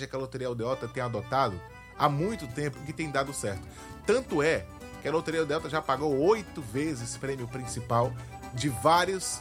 estratégia que a Loteria Aldeota tem adotado há muito tempo e que tem dado certo. Tanto é que a Loteria Aldeota já pagou 8 vezes prêmio principal de vários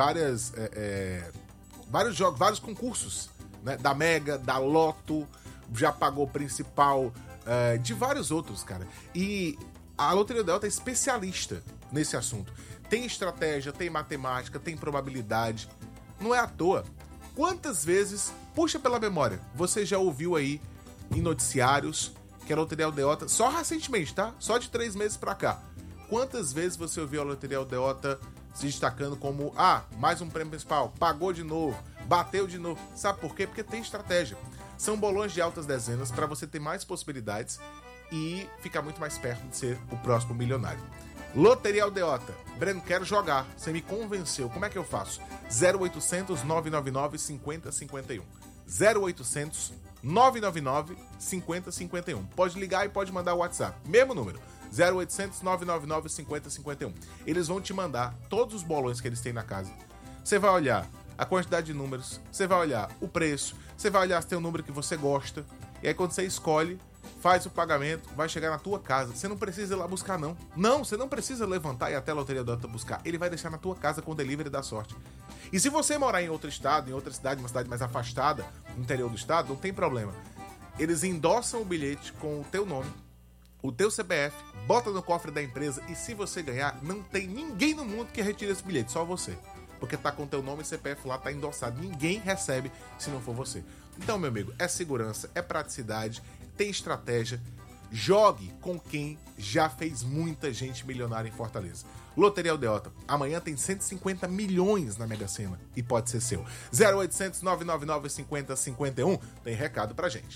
jogos, vários concursos, né? Da Mega, da Loto, já pagou principal de vários outros, cara. E a Loteria Aldeota é especialista nesse assunto. Tem estratégia, tem matemática, tem probabilidade. Não é à toa. Quantas vezes, puxa pela memória, você já ouviu aí em noticiários que a Loteria Aldeota, só recentemente, tá? Só de 3 meses pra cá. Quantas vezes você ouviu a Loteria Aldeota se destacando como, mais um prêmio principal, pagou de novo, bateu de novo. Sabe por quê? Porque tem estratégia. São bolões de altas dezenas para você ter mais possibilidades e ficar muito mais perto de ser o próximo milionário. Loteria Aldeota. Breno, quero jogar. Você me convenceu. Como é que eu faço? 0800 999 5051. 0800 999 5051. Pode ligar e pode mandar o WhatsApp. Mesmo número. 0800 999 5051. Eles vão te mandar todos os bolões que eles têm na casa. Você vai olhar a quantidade de números, você vai olhar o preço, você vai olhar se tem um número que você gosta. E aí quando você escolhe, faz o pagamento, vai chegar na tua casa. Você não precisa ir lá buscar, não. Não, você não precisa levantar e ir até a Loteria Aldeota buscar. Ele vai deixar na tua casa com o delivery da sorte. E se você morar em outro estado, em outra cidade, uma cidade mais afastada, no interior do estado, não tem problema. Eles endossam o bilhete com o teu nome, o teu CPF, bota no cofre da empresa e se você ganhar, não tem ninguém no mundo que retire esse bilhete, só você. Porque tá com teu nome e CPF lá, tá endossado. Ninguém recebe se não for você. Então, meu amigo, é segurança, é praticidade, tem estratégia. Jogue com quem já fez muita gente milionária em Fortaleza. Loteria Aldeota. Amanhã tem 150 milhões na Mega Sena e pode ser seu. 0800 999 5051. Tem recado pra gente.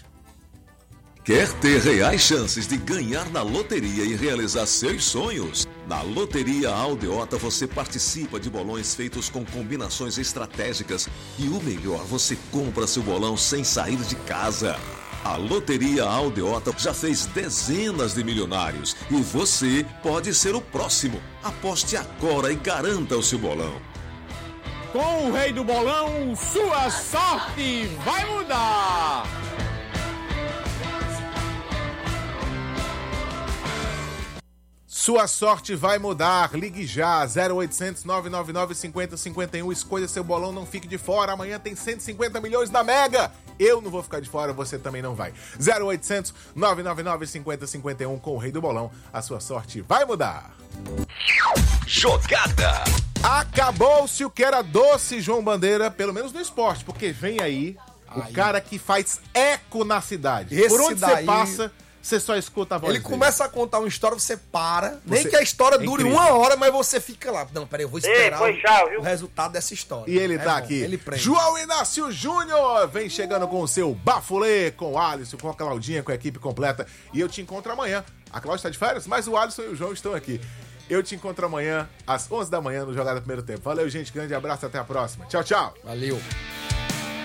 Quer ter reais chances de ganhar na loteria e realizar seus sonhos? Na Loteria Aldeota você participa de bolões feitos com combinações estratégicas e o melhor, você compra seu bolão sem sair de casa. A Loteria Aldeota já fez dezenas de milionários e você pode ser o próximo. Aposte agora e garanta o seu bolão. Com o Rei do Bolão, sua sorte vai mudar! Sua sorte vai mudar. Ligue já. 0800 999 5051. Escolha seu bolão, não fique de fora. Amanhã tem 150 milhões da Mega. Eu não vou ficar de fora, você também não vai. 0800 999 5051 com o Rei do Bolão. A sua sorte vai mudar. Jogada. Acabou-se o que era doce, João Bandeira, pelo menos no esporte, porque vem aí o cara que faz eco na cidade. Por onde você passa, você só escuta a voz Ele dele. começa a contar uma história, você para. Nem que a história dure uma hora, mas você fica lá. Não, peraí, eu vou esperar o resultado dessa história. E ele tá aqui. Ele prende. João Inácio Júnior vem chegando com o seu Bafulê, com o Alisson, com a Claudinha, com a equipe completa. E eu te encontro amanhã. A Cláudia está de férias, mas o Alisson e o João estão aqui. Eu te encontro amanhã, às 11 da manhã, no Jogada Primeiro Tempo. Valeu, gente. Grande abraço. Até a próxima. Tchau, tchau. Valeu.